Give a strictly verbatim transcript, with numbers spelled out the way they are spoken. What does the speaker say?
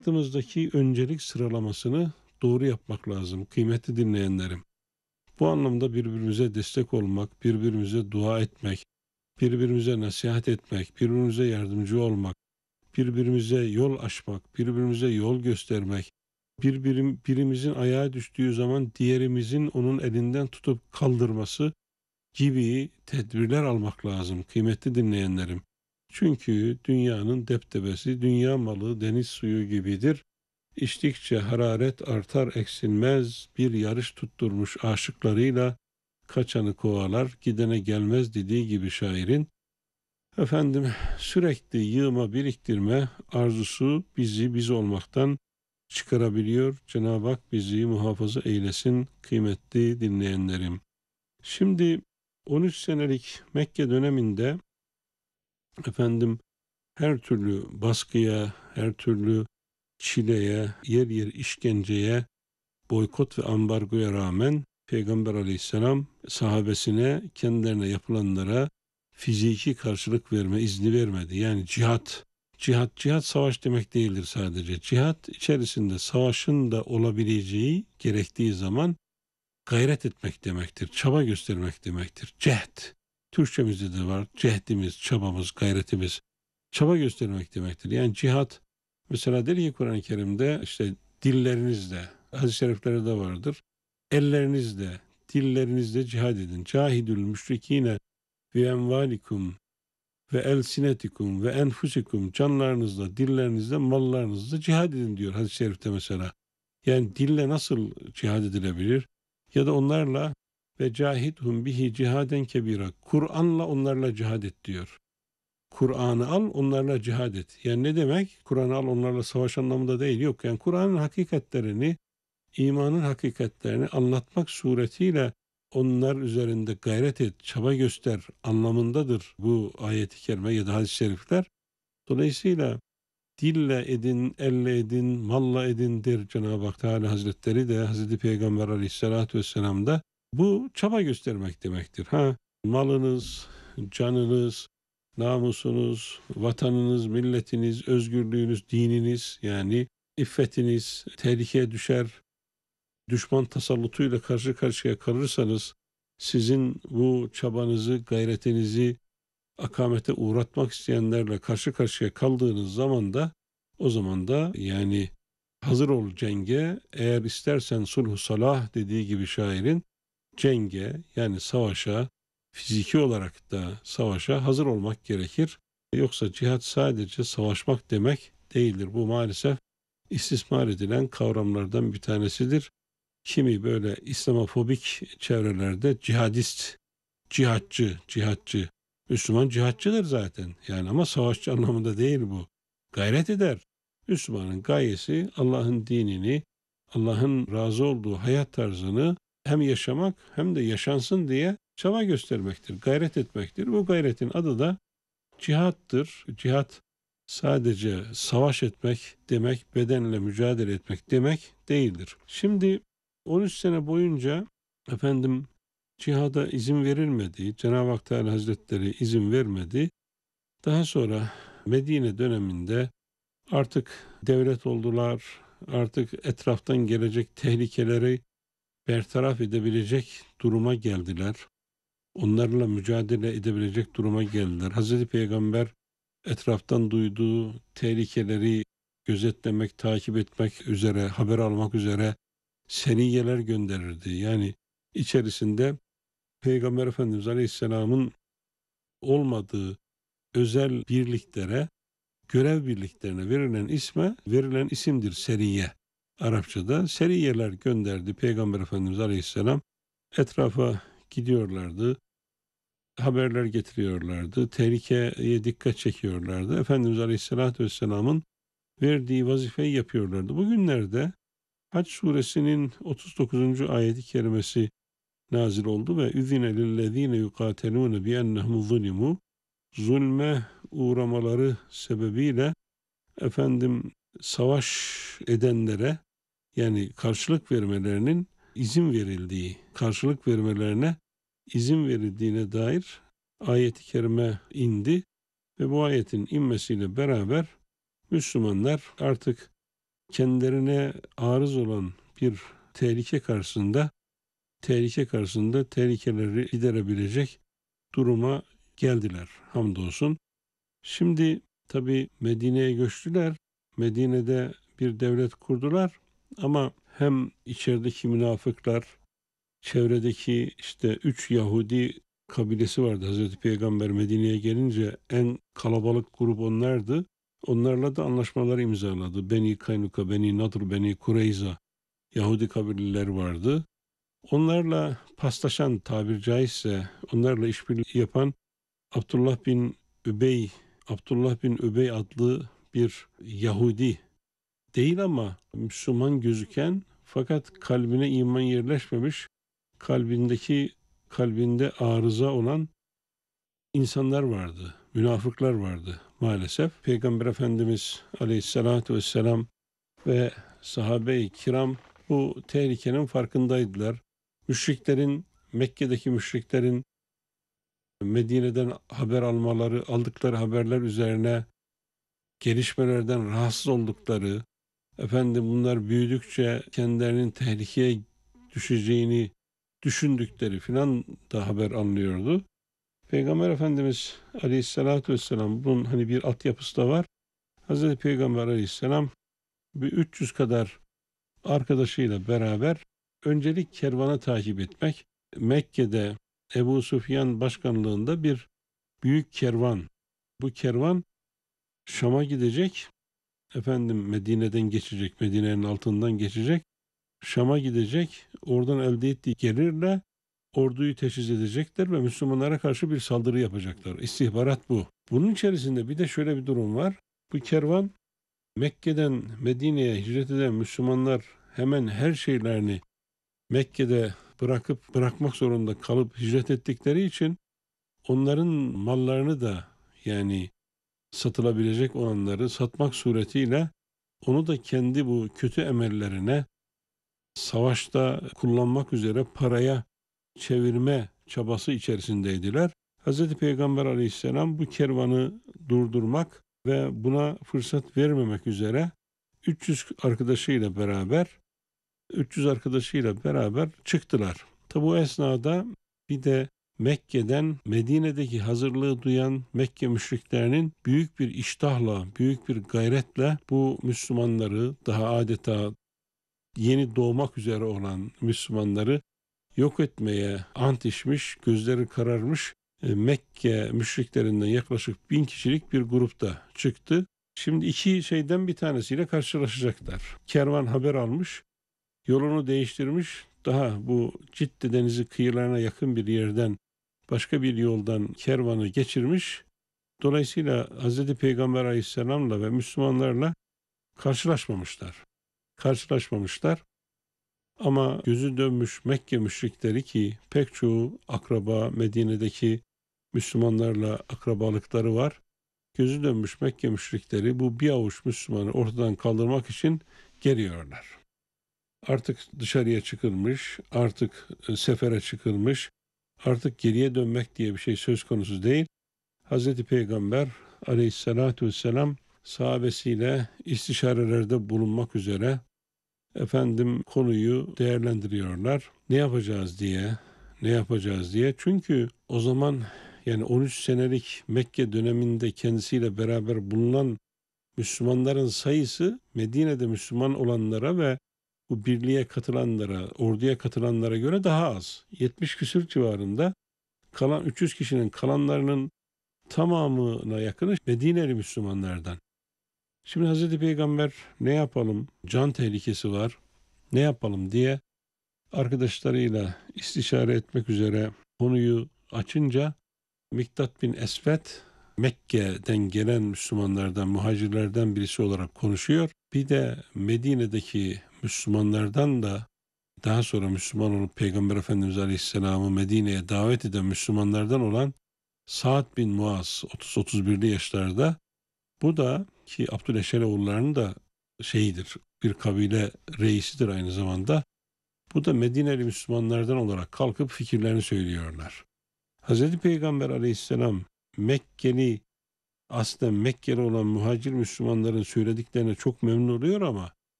Hayatımızdaki öncelik sıralamasını doğru yapmak lazım kıymetli dinleyenlerim. Bu anlamda birbirimize destek olmak, birbirimize dua etmek, birbirimize nasihat etmek, birbirimize yardımcı olmak, birbirimize yol açmak, birbirimize yol göstermek, birbirim, birimizin ayağa düştüğü zaman diğerimizin onun elinden tutup kaldırması gibi tedbirler almak lazım kıymetli dinleyenlerim. Çünkü dünyanın deptebesi, dünya malı deniz suyu gibidir. İçtikçe hararet artar eksilmez, bir yarış tutturmuş aşıklarıyla kaçanı kovalar, gidene gelmez dediği gibi şairin. Efendim, sürekli yığma biriktirme arzusu bizi biz olmaktan çıkarabiliyor. Cenab-ı Hak bizi muhafaza eylesin kıymetli dinleyenlerim. Şimdi on üç senelik Mekke döneminde efendim her türlü baskıya, her türlü çileye, yer yer işkenceye, boykot ve ambargoya rağmen Peygamber Aleyhisselam sahabesine kendilerine yapılanlara fiziki karşılık verme izni vermedi. Yani cihat, cihat, cihat savaş demek değildir sadece. Cihat içerisinde savaşın da olabileceği gerektiği zaman gayret etmek demektir. Çaba göstermek demektir. Cehd. Türkçemizde de var. Cehdimiz, çabamız, gayretimiz. Çaba göstermek demektir. Yani cihat mesela der ki Kur'an-ı Kerim'de işte dillerinizle, hadis-i şeriflerde de vardır. Ellerinizle, dillerinizle cihad edin. Cahidül müşrikine ve envalikum ve elsinetikum ve enfusikum, canlarınızla, dillerinizle, mallarınızla cihad edin diyor hadis-i şerifte mesela. Yani dille nasıl cihad edilebilir? Ya da onlarla ve cahidhum bihi cihaden kebira. Kur'an'la onlarla cihad et diyor. Kur'an'ı al, onlarla cihad et. Yani ne demek? Kur'an'ı al, onlarla savaş anlamında değil. Yok, yani Kur'an'ın hakikatlerini, imanın hakikatlerini anlatmak suretiyle onlar üzerinde gayret et, çaba göster anlamındadır bu ayet-i kerime ya da hadis-i şerifler. Dolayısıyla dille edin, elle edin, malla edindir Cenab-ı Hak Teala Hazretleri de Hazreti Peygamber Aleyhisselatü Vesselam da bu çaba göstermek demektir. Ha, malınız, canınız, namusunuz, vatanınız, milletiniz, özgürlüğünüz, dininiz yani iffetiniz tehlikeye düşer, düşman tasallutuyla karşı karşıya kalırsanız sizin bu çabanızı, gayretinizi akamete uğratmak isteyenlerle karşı karşıya kaldığınız zaman da o zaman da yani hazır ol cenge, eğer istersen sulhu salah dediği gibi şairin cenge yani savaşa, fiziki olarak da savaşa hazır olmak gerekir. Yoksa cihat sadece savaşmak demek değildir. Bu maalesef istismar edilen kavramlardan bir tanesidir. Kimi böyle İslamofobik çevrelerde cihadist, cihatçı, cihatçı. Müslüman cihatçıdır zaten. Yani ama savaşçı anlamında değil bu. Gayret eder. Müslümanın gayesi Allah'ın dinini, Allah'ın razı olduğu hayat tarzını hem yaşamak hem de yaşansın diye çaba göstermektir, gayret etmektir. Bu gayretin adı da cihattır. Cihat sadece savaş etmek demek, bedenle mücadele etmek demek değildir. Şimdi on üç sene boyunca efendim cihada izin verilmedi. Cenab-ı Hak Teala Hazretleri izin vermedi. Daha sonra Medine döneminde artık devlet oldular. Artık etraftan gelecek tehlikeleri bertaraf edebilecek duruma geldiler. Onlarla mücadele edebilecek duruma geldiler. Hazreti Peygamber etraftan duyduğu tehlikeleri gözetlemek, takip etmek üzere, haber almak üzere seriyeler gönderirdi. Yani içerisinde Peygamber Efendimiz Aleyhisselam'ın olmadığı özel birliklere, görev birliklerine verilen isme verilen isimdir seriye. Arapçada seriyeler gönderdi Peygamber Efendimiz Aleyhisselam. Etrafa gidiyorlardı, haberler getiriyorlardı, tehlikeye dikkat çekiyorlardı. Efendimiz Aleyhisselatü Vesselam'ın verdiği vazifeyi yapıyorlardı. Bugünlerde Hac suresinin otuz dokuzuncu ayeti kerimesi nazil oldu ve üzine lillezine yukatelune bi ennehum zulimu, zulme uğramaları sebebiyle efendim savaş edenlere yani karşılık vermelerinin izin verildiği, karşılık vermelerine izin verildiğine dair ayet-i kerime indi ve bu ayetin inmesiyle beraber Müslümanlar artık kendilerine arız olan bir tehlike karşısında tehlike karşısında tehlikeleri giderebilecek duruma geldiler hamdolsun. Şimdi tabii Medine'ye göçtüler. Medine'de bir devlet kurdular ama hem içerideki münafıklar, çevredeki işte üç Yahudi kabilesi vardı. Hazreti Peygamber Medine'ye gelince en kalabalık grup onlardı. Onlarla da anlaşmalar imzaladı. Beni Kaynuka, Beni Nadır, Beni Kureyza Yahudi kabileler vardı. Onlarla paslaşan, tabir caizse onlarla işbirliği yapan Abdullah bin Übey, Abdullah bin Übey adlı bir Yahudi değil ama Müslüman gözüken fakat kalbine iman yerleşmemiş, kalbindeki kalbinde arıza olan insanlar vardı, münafıklar vardı maalesef. Peygamber Efendimiz Aleyhisselatü Vesselam ve sahabe-i kiram bu tehlikenin farkındaydılar. Müşriklerin, Mekke'deki müşriklerin Medine'den haber almaları, aldıkları haberler üzerine gelişmelerden rahatsız oldukları, efendim bunlar büyüdükçe kendilerinin tehlikeye düşeceğini düşündükleri filan da haber alınıyordu. Peygamber Efendimiz Aleyhisselatü Vesselam bunun hani bir altyapısı da var. Hazreti Peygamber Aleyhisselam bir üç yüz kadar arkadaşıyla beraber öncelik kervanı takip etmek. Mekke'de Ebu Süfyan başkanlığında bir büyük kervan. Bu kervan Şam'a gidecek. Efendim Medine'den geçecek. Medine'nin altından geçecek. Şam'a gidecek. Oradan elde ettiği gelirle orduyu teşhis edecekler ve Müslümanlara karşı bir saldırı yapacaklar. İstihbarat bu. Bunun içerisinde bir de şöyle bir durum var. Bu kervan Mekke'den Medine'ye hicret eden Müslümanlar hemen her şeylerini Mekke'de bırakıp bırakmak zorunda kalıp hicret ettikleri için onların mallarını da yani satılabilecek olanları satmak suretiyle onu da kendi bu kötü emellerine savaşta kullanmak üzere paraya çevirme çabası içerisindeydiler. Hz. Peygamber Aleyhisselam bu kervanı durdurmak ve buna fırsat vermemek üzere üç yüz arkadaşıyla beraber üç yüz arkadaşıyla beraber çıktılar. Tabi bu esnada bir de Mekke'den Medine'deki hazırlığı duyan Mekke müşriklerinin büyük bir iştahla, büyük bir gayretle bu Müslümanları daha adeta yeni doğmak üzere olan Müslümanları yok etmeye ant içmiş, gözleri kararmış e, Mekke müşriklerinden yaklaşık bin kişilik bir grupta çıktı. Şimdi iki şeyden bir tanesiyle karşılaşacaklar. Kervan haber almış, yolunu değiştirmiş, daha bu Cidde denizi kıyılarına yakın bir yerden başka bir yoldan kervanı geçirmiş. Dolayısıyla Hz. Peygamber Aleyhisselam'la ve Müslümanlarla karşılaşmamışlar. Karşılaşmamışlar. Ama gözü dönmüş Mekke müşrikleri ki pek çoğu akraba Medine'deki Müslümanlarla akrabalıkları var. Gözü dönmüş Mekke müşrikleri bu bir avuç Müslümanı ortadan kaldırmak için geliyorlar. Artık dışarıya çıkılmış, artık e, sefere çıkılmış, artık geriye dönmek diye bir şey söz konusu değil. Hazreti Peygamber Aleyhisselatü Vesselam sahabesiyle istişarelerde bulunmak üzere efendim konuyu değerlendiriyorlar. Ne yapacağız diye, ne yapacağız diye. Çünkü o zaman yani on üç senelik Mekke döneminde kendisiyle beraber bulunan Müslümanların sayısı Medine'de Müslüman olanlara ve bu birliğe katılanlara, orduya katılanlara göre daha az. yetmiş küsür civarında, kalan üç yüz kişinin kalanlarının tamamına yakını Medineli Müslümanlardan. Şimdi Hazreti Peygamber ne yapalım, can tehlikesi var, ne yapalım diye arkadaşlarıyla istişare etmek üzere konuyu açınca Miktat bin Esved Mekke'den gelen Müslümanlardan, muhacirlerden birisi olarak konuşuyor. Bir de Medine'deki Müslümanlardan da daha sonra Müslüman olup Peygamber Efendimiz Aleyhisselam'ı Medine'ye davet eden Müslümanlardan olan Sa'd bin Muaz otuz otuz birli yaşlarda, bu da ki Abdüleşeloğullarının da şeyidir, bir kabile reisidir aynı zamanda. Bu da Medineli Müslümanlardan olarak kalkıp fikirlerini söylüyorlar. Hazreti Peygamber Aleyhisselam Mekkeli, aslında Mekkeli olan muhacir Müslümanların söylediklerine çok memnun oluyor ama